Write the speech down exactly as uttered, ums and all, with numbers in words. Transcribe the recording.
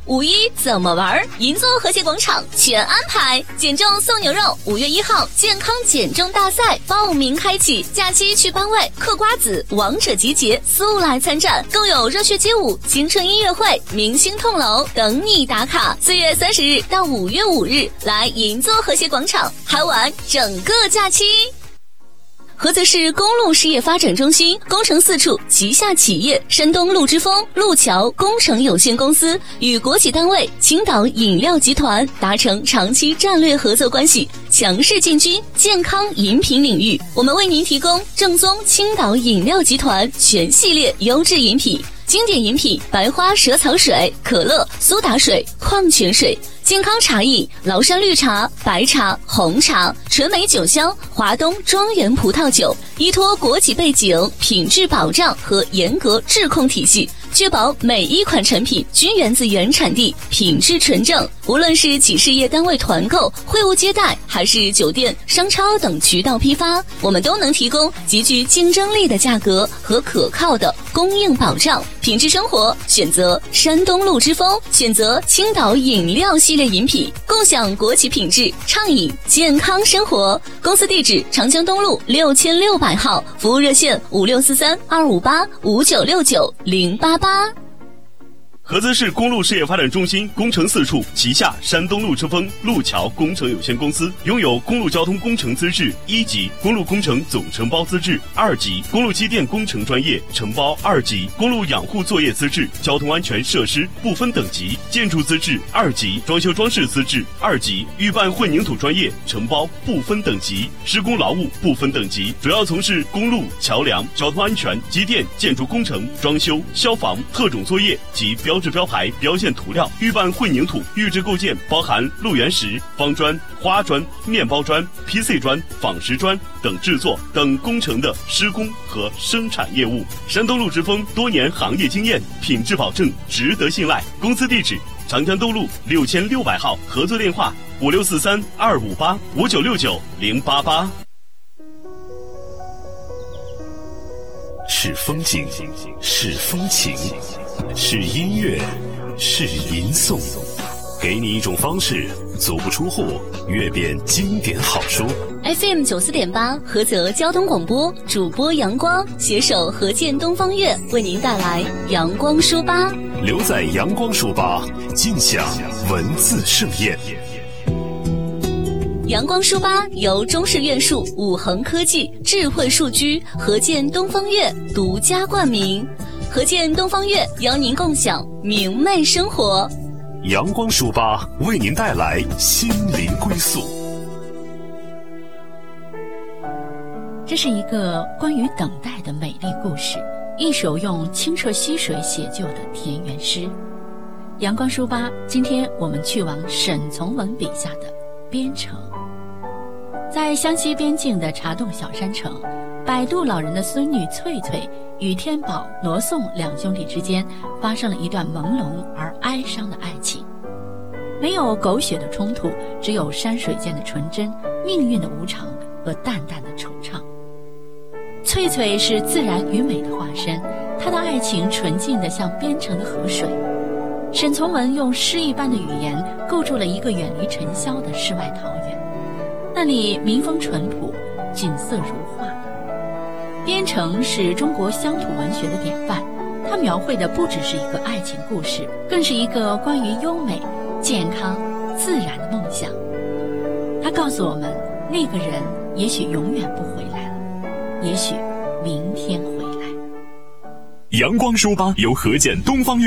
五一怎么玩？银座和谐广场全安排，减重送牛肉，五月一号健康减重大赛报名开启，假期去班委、嗑瓜子、王者集结，速来参战，更有热血街舞、青春音乐会、明星痛楼等你打卡。四月三十日到五月五日，来银座和谐广场嗨玩整个假期。菏泽市公路事业发展中心工程四处旗下企业山东陆之风路桥工程有限公司与国企单位青岛饮料集团达成长期战略合作关系，强势进军健康饮品领域。我们为您提供正宗青岛饮料集团全系列优质饮品，经典饮品白花蛇草水、可乐、苏打水、矿泉水，健康茶饮崂山绿茶、白茶、红茶，纯美酒香华东庄园葡萄酒，依托国企背景、品质保障和严格质控体系，确保每一款产品均源自原产地，品质纯正。无论是企事业单位团购、会务接待，还是酒店、商超等渠道批发，我们都能提供极具竞争力的价格和可靠的供应保障。品质生活选择山东陆之风，选择青岛饮料系列饮品，共享国企品质，畅饮健康生活。公司地址长江东路六千六百号，服务热线五六四三二五八五九六九零八八。 菏泽市公路事业发展中心工程四处旗下山东路之风路桥工程有限公司拥有公路交通工程资质一级、公路工程总承包资质二级、公路机电工程专业承包二级、公路养护作业资质、交通安全设施不分等级、建筑资质二级、装修装饰资质二级、预拌混凝土专业承包不分等级、施工劳务不分等级，主要从事公路、桥梁、交通安全、机电、建筑工程、装修、消防、特种作业及标标志标牌、标线涂料、预拌混凝土、预制构件，包含路缘石、方砖、花砖、面包砖、P C 砖、仿石砖等制作等工程的施工和生产业务。山东陆之风多年行业经验，品质保证值得信赖。公司地址长江东路六千六百号，合作电话五六四三二五八五九六九零八八。 是风景，是风情，是音乐，是吟诵，给你一种方式，足不出户阅遍经典好书。 F M 九四点八，菏泽交通广播，主播阳光携手合建东方悦为您带来阳光书吧。 留在阳光书吧，尽享文字盛宴。 阳光书吧由中式院术、五恒科技、智慧数居、合建东方悦独家冠名。合建东方悦邀您共享明媚生活。 阳光书吧为您带来心灵归宿。 这是一个关于等待的美丽故事，一首用清澈溪水写就的田园诗。阳光书吧，今天我们去往沈从文笔下的边城。在湘西边境的茶洞小山城，摆渡老人的孙女翠翠与天宝、罗宋两兄弟之间发生了一段朦胧而哀伤的爱情。没有狗血的冲突，只有山水间的纯真、命运的无常和淡淡的惆怅。翠翠是自然与美的化身，她的爱情纯净得像边城的河水。沈从文用诗一般的语言构筑了一个远离尘嚣的世外桃源，那里民风淳朴，景色如画。边城是中国乡土文学的典范，它描绘的不只是一个爱情故事，更是一个关于优美、健康、自然的梦想。它告诉我们，那个人也许永远不回来了，也许明天回来。 阳光书吧由合建东方